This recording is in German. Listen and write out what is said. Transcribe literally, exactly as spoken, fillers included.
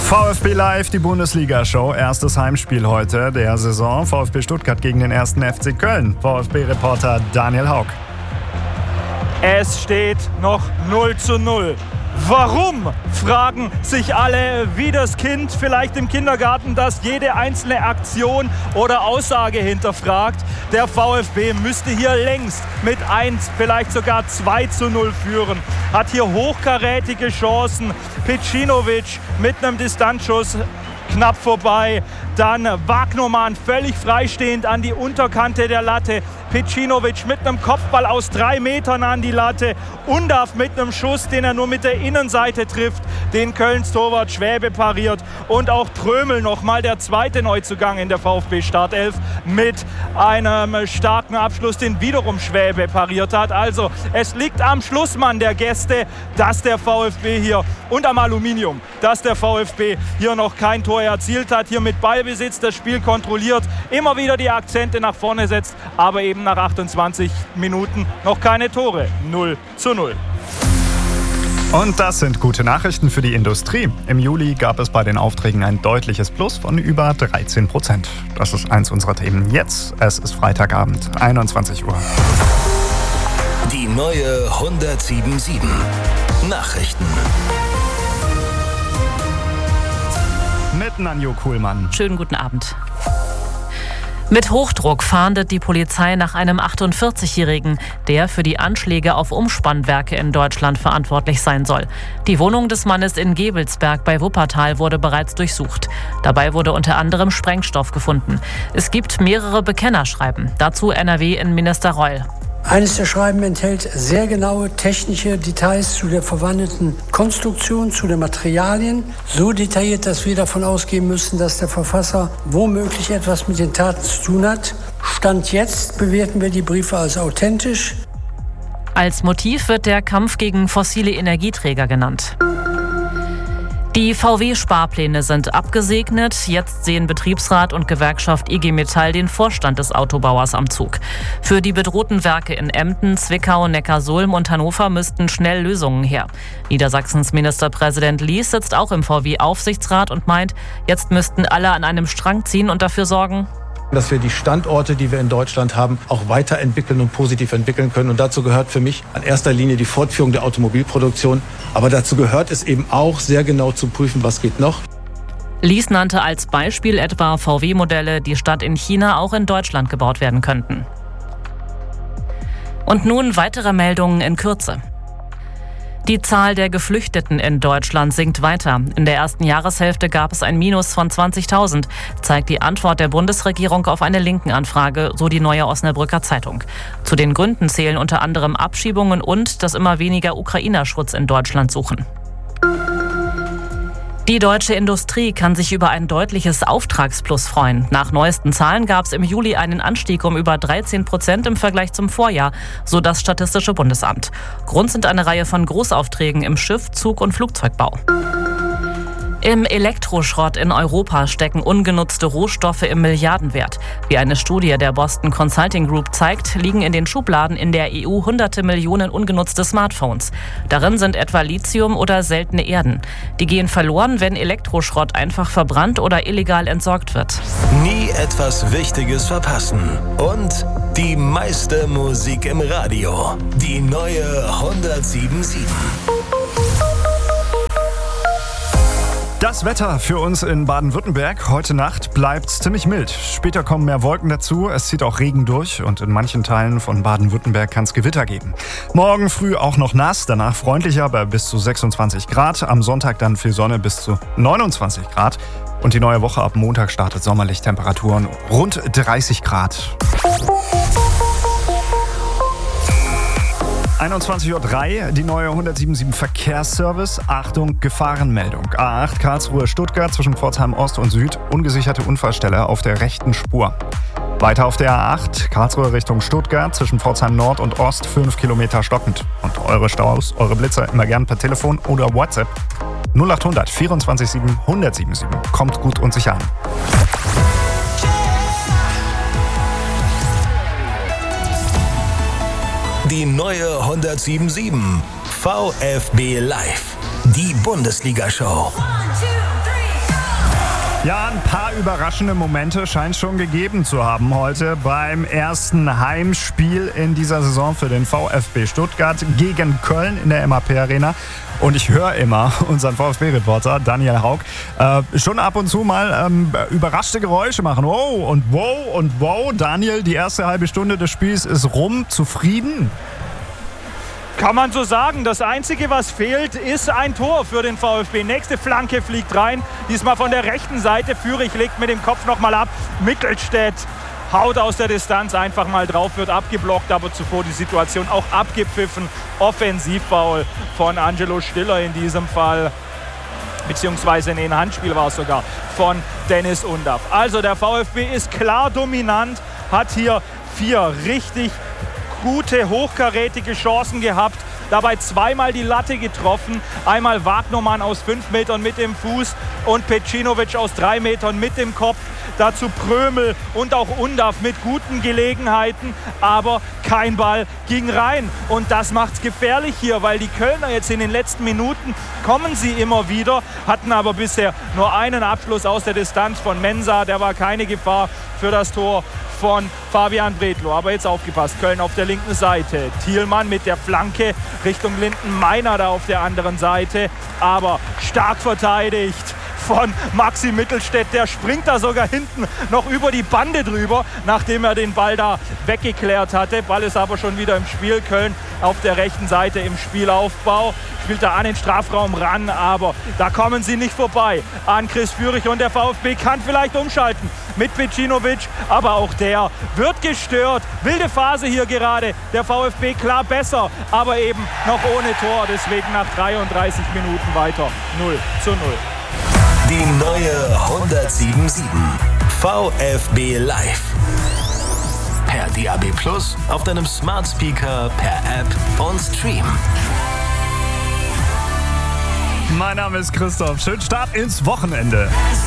VfB Live, die Bundesliga-Show. Erstes Heimspiel heute der Saison. VfB Stuttgart gegen den ersten F C Köln. VfB-Reporter Daniel Haug. Es steht noch null zu null. Warum, fragen sich alle wie das Kind vielleicht im Kindergarten, das jede einzelne Aktion oder Aussage hinterfragt. Der VfB müsste hier längst mit eins, vielleicht sogar zwei zu null führen. Hat hier hochkarätige Chancen. Pecinovic mit einem Distanzschuss knapp vorbei. Dann Wagnermann völlig freistehend an die Unterkante der Latte. Pecinovic mit einem Kopfball aus drei Metern an die Latte. Undav mit einem Schuss, den er nur mit der Innenseite trifft. Den Kölns Torwart Schwäbe pariert. Und auch Prömel, nochmal der zweite Neuzugang in der VfB-Startelf, mit einem starken Abschluss, den wiederum Schwäbe pariert hat. Also es liegt am Schlussmann der Gäste, dass der VfB hier, und am Aluminium, dass der VfB hier noch kein Tor erzielt hat. Hier mit Ballbesitz das Spiel kontrolliert, immer wieder die Akzente nach vorne setzt, aber eben nach achtundzwanzig Minuten noch keine Tore. null zu null. Und das sind gute Nachrichten für die Industrie. Im Juli gab es bei den Aufträgen ein deutliches Plus von über dreizehn Prozent. Das ist eins unserer Themen jetzt. Es ist Freitagabend, einundzwanzig Uhr. Die neue hundertsieben Komma sieben Nachrichten. Mit Nanjo Kuhlmann. Schönen guten Abend. Mit Hochdruck fahndet die Polizei nach einem achtundvierzigjährigen, der für die Anschläge auf Umspannwerke in Deutschland verantwortlich sein soll. Die Wohnung des Mannes in Gebelsberg bei Wuppertal wurde bereits durchsucht. Dabei wurde unter anderem Sprengstoff gefunden. Es gibt mehrere Bekennerschreiben. Dazu N R W-Innenminister Reul. Eines der Schreiben enthält sehr genaue technische Details zu der verwandten Konstruktion, zu den Materialien. So detailliert, dass wir davon ausgehen müssen, dass der Verfasser womöglich etwas mit den Taten zu tun hat. Stand jetzt bewerten wir die Briefe als authentisch. Als Motiv wird der Kampf gegen fossile Energieträger genannt. Die V W-Sparpläne sind abgesegnet. Jetzt sehen Betriebsrat und Gewerkschaft I G Metall den Vorstand des Autobauers am Zug. Für die bedrohten Werke in Emden, Zwickau, Neckarsulm und Hannover müssten schnell Lösungen her. Niedersachsens Ministerpräsident Lies sitzt auch im V W-Aufsichtsrat und meint, jetzt müssten alle an einem Strang ziehen und dafür sorgen, dass wir die Standorte, die wir in Deutschland haben, auch weiterentwickeln und positiv entwickeln können. Und dazu gehört für mich in erster Linie die Fortführung der Automobilproduktion. Aber dazu gehört es eben auch, sehr genau zu prüfen, was geht noch. Lies nannte als Beispiel etwa V W-Modelle, die statt in China auch in Deutschland gebaut werden könnten. Und nun weitere Meldungen in Kürze. Die Zahl der Geflüchteten in Deutschland sinkt weiter. In der ersten Jahreshälfte gab es ein Minus von zwanzigtausend, zeigt die Antwort der Bundesregierung auf eine Linken-Anfrage, so die Neue Osnabrücker Zeitung. Zu den Gründen zählen unter anderem Abschiebungen und dass immer weniger Ukrainer Schutz in Deutschland suchen. Die deutsche Industrie kann sich über ein deutliches Auftragsplus freuen. Nach neuesten Zahlen gab es im Juli einen Anstieg um über dreizehn Prozent im Vergleich zum Vorjahr, so das Statistische Bundesamt. Grund sind eine Reihe von Großaufträgen im Schiff-, Zug- und Flugzeugbau. Im Elektroschrott in Europa stecken ungenutzte Rohstoffe im Milliardenwert. Wie eine Studie der Boston Consulting Group zeigt, liegen in den Schubladen in der E U hunderte Millionen ungenutzte Smartphones. Darin sind etwa Lithium oder seltene Erden. Die gehen verloren, wenn Elektroschrott einfach verbrannt oder illegal entsorgt wird. Nie etwas Wichtiges verpassen. Und die meiste Musik im Radio. Die neue hundertsieben Komma sieben. Das Wetter für uns in Baden-Württemberg. Heute Nacht bleibt ziemlich mild. Später kommen mehr Wolken dazu. Es zieht auch Regen durch und in manchen Teilen von Baden-Württemberg kann es Gewitter geben. Morgen früh auch noch nass, danach freundlicher bei bis zu sechsundzwanzig Grad. Am Sonntag dann viel Sonne bis zu neunundzwanzig Grad. Und die neue Woche ab Montag startet sommerlich, Temperaturen rund dreißig Grad. einundzwanzig Uhr drei, die neue hundertsieben Komma sieben Verkehrsservice. Achtung, Gefahrenmeldung. A acht Karlsruhe Stuttgart zwischen Pforzheim Ost und Süd. Ungesicherte Unfallstelle auf der rechten Spur. Weiter auf der A acht Karlsruhe Richtung Stuttgart zwischen Pforzheim Nord und Ost fünf Kilometer stockend. Und eure Staus, eure Blitzer immer gern per Telefon oder WhatsApp. null achthundert vierundzwanzig sieben hundertsieben sieben. Kommt gut und sicher an. Die neue hundertsieben Komma sieben VfB Live. Die Bundesliga-Show. Ja, ein paar überraschende Momente scheint es schon gegeben zu haben heute beim ersten Heimspiel in dieser Saison für den VfB Stuttgart gegen Köln in der M A P Arena. Und ich höre immer unseren VfB-Reporter Daniel Haug äh, schon ab und zu mal ähm, überraschte Geräusche machen. Wow und wow und wow. Daniel, die erste halbe Stunde des Spiels ist rum. Zufrieden? Kann man so sagen. Das Einzige, was fehlt, ist ein Tor für den VfB. Nächste Flanke fliegt rein. Diesmal von der rechten Seite. Führig legt mit dem Kopf nochmal ab. Mittelstädt haut aus der Distanz einfach mal drauf, wird abgeblockt, aber zuvor die Situation auch abgepfiffen. Offensivfoul von Angelo Stiller in diesem Fall. Beziehungsweise nee, ein Handspiel war es sogar von Dennis Undav. Also der VfB ist klar dominant, hat hier vier richtig gute, hochkarätige Chancen gehabt. Dabei zweimal die Latte getroffen. Einmal Wagnermann aus fünf Metern mit dem Fuß und Pecinovic aus drei Metern mit dem Kopf. Dazu Prömel und auch Undav mit guten Gelegenheiten. Aber kein Ball ging rein. Und das macht's gefährlich hier, weil die Kölner jetzt in den letzten Minuten kommen sie immer wieder, hatten aber bisher nur einen Abschluss aus der Distanz von Mensah. Der war keine Gefahr für das Tor von Fabian Bredlow. Aber jetzt aufgepasst, Köln auf der linken Seite. Thielmann mit der Flanke Richtung Linden, Meiner da auf der anderen Seite. Aber stark verteidigt von Maxi Mittelstädt. Der springt da sogar hinten noch über die Bande drüber, nachdem er den Ball da weggeklärt hatte. Ball ist aber schon wieder im Spiel. Köln auf der rechten Seite im Spielaufbau. Spielt da an den Strafraum ran, aber da kommen sie nicht vorbei an Chris Führig und der VfB kann vielleicht umschalten mit Pecinovic, aber auch der wird gestört. Wilde Phase hier gerade. Der VfB klar besser, aber eben noch ohne Tor. Deswegen nach dreiunddreißig Minuten weiter null zu null. Die neue hundertsieben Komma sieben VfB Live. Per D A B Plus, auf deinem Smart Speaker, per App und Stream. Mein Name ist Christoph. Schönen Start ins Wochenende.